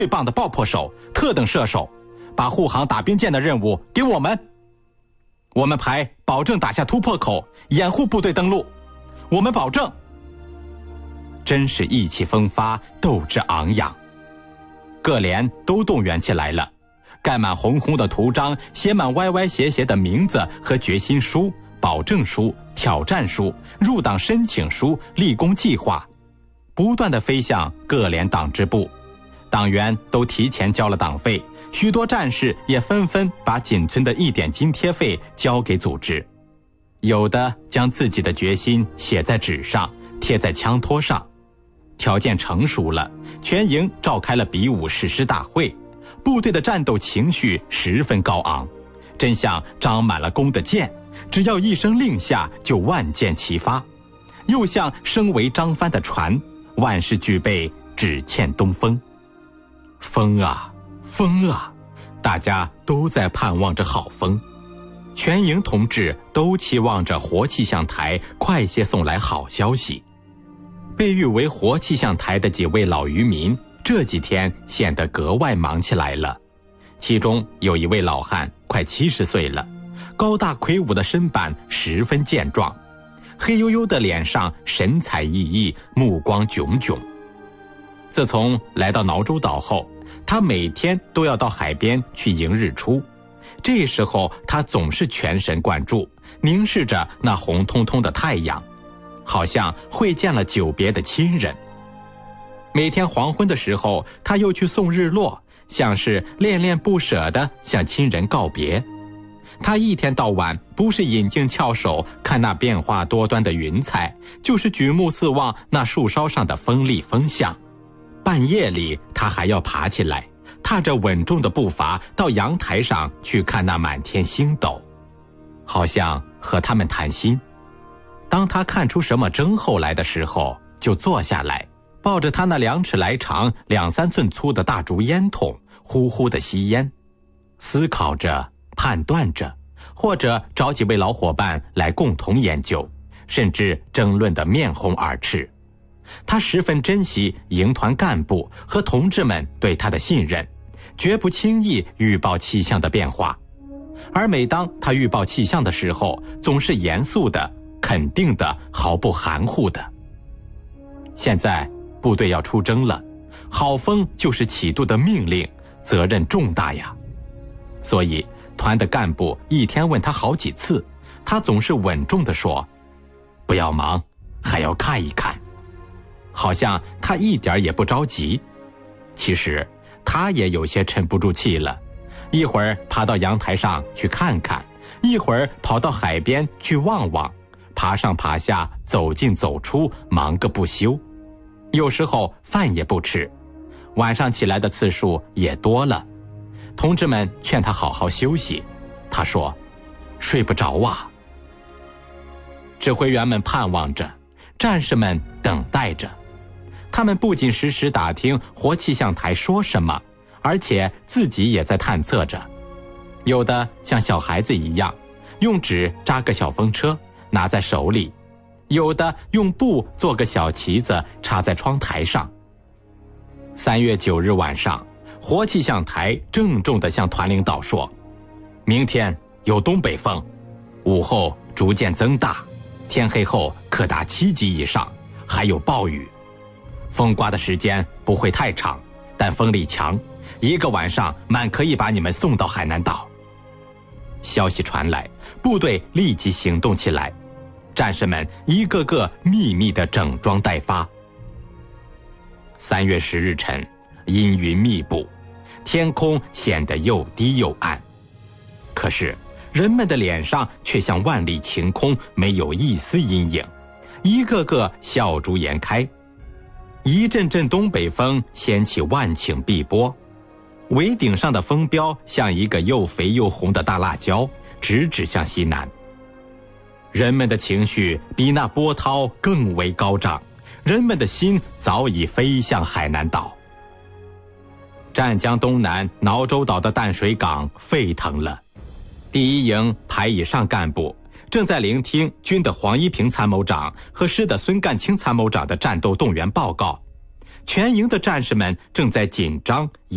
最棒的爆破手、特等射手，把护航打兵舰的任务给我们。我们排保证打下突破口，掩护部队登陆。我们保证。真是意气风发，斗志昂扬。各连都动员起来了，盖满红红的图章，写满歪歪斜斜的名字和决心书、保证书、挑战书、入党申请书、立功计划，不断地飞向各连党支部。党员都提前交了党费，许多战士也纷纷把仅存的1点津贴费交给组织。有的将自己的决心写在纸上，贴在枪托上。条件成熟了，全营召开了比武誓师大会，部队的战斗情绪十分高昂，真像张满了弓的箭，只要一声令下就万箭齐发，又像声为张帆的船，万事俱备，只欠东风。风啊风啊，大家都在盼望着好风，全营同志都期望着活气象台快些送来好消息。被誉为活气象台的几位老渔民这几天显得格外忙起来了。其中有一位老汉快70岁了，高大魁梧的身板十分健壮，黑黝黝的脸上神采奕奕，目光炯炯。自从来到挠洲岛后，他每天都要到海边去迎日出，这时候他总是全神贯注，凝视着那红彤彤的太阳，好像会见了久别的亲人。每天黄昏的时候，他又去送日落，像是恋恋不舍地向亲人告别。他一天到晚不是引颈翘首看那变化多端的云彩，就是举目四望那树梢上的风力风向。半夜里他还要爬起来，踏着稳重的步伐到阳台上去看那满天星斗，好像和他们谈心。当他看出什么征候来的时候，就坐下来，抱着他那2尺来长、2、3寸粗的大竹烟筒，呼呼地吸烟，思考着，判断着，或者找几位老伙伴来共同研究，甚至争论得面红耳赤。他十分珍惜营团干部和同志们对他的信任，绝不轻易预报气象的变化。而每当他预报气象的时候，总是严肃的、肯定的、毫不含糊的。现在部队要出征了，好风就是启渡的命令，责任重大呀。所以团的干部一天问他好几次，他总是稳重地说：不要忙，还要看一看。好像他一点也不着急。其实他也有些沉不住气了，一会儿爬到阳台上去看看，一会儿跑到海边去望望，爬上爬下，走进走出，忙个不休。有时候饭也不吃，晚上起来的次数也多了。同志们劝他好好休息，他说：睡不着啊。指挥员们盼望着，战士们等待着。他们不仅时时打听活气象台说什么，而且自己也在探测着。有的像小孩子一样，用纸扎个小风车，拿在手里；有的用布做个小旗子，插在窗台上。3月9日晚上，活气象台郑重地向团领导说：明天有东北风，午后逐渐增大，天黑后可达7级以上，还有暴雨。风刮的时间不会太长，但风力强，1个晚上满可以把你们送到海南岛。消息传来，部队立即行动起来，战士们一个个秘密地整装待发。3月10日晨，阴云密布，天空显得又低又暗，可是人们的脸上却像万里晴空，没有一丝阴影，一个个笑逐颜开。一阵阵东北风掀起万顷碧波，桅顶上的风标像一个又肥又红的大辣椒，直指向西南。人们的情绪比那波涛更为高涨，人们的心早已飞向海南岛。湛江东南挠洲岛的淡水港沸腾了，第1营排以上干部正在聆听军的黄一平参谋长和师的孙干清参谋长的战斗动员报告，全营的战士们正在紧张